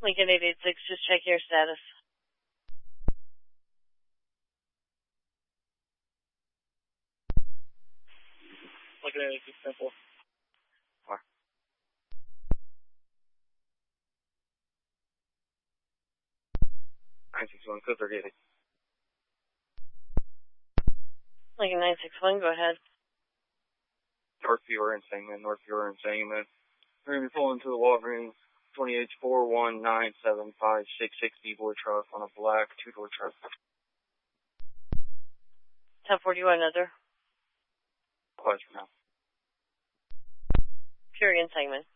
Lincoln 886, just check your status. Lincoln 886, 10-4. 961, code 38. Lincoln 961, go ahead. North Viewer and Sangamon, North Viewer and Sangamon. We're going to be pulling into the Walgreens, 2841975660 D-boy truck on a black two-door truck. 1040, another. Quiet for now. Fury and Sangamon.